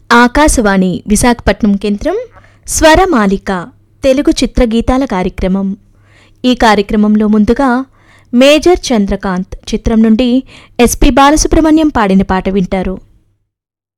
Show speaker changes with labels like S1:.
S1: ఆకాశవాణి విశాఖపట్నం కేంద్రం స్వరమాలిక తెలుగు చిత్రగీతాల కార్యక్రమం. ఈ కార్యక్రమంలో ముందుగా మేజర్ చంద్రకాంత్ చిత్రం నుండి ఎస్పి బాలసుబ్రహ్మణ్యం పాడిన పాట వింటారు.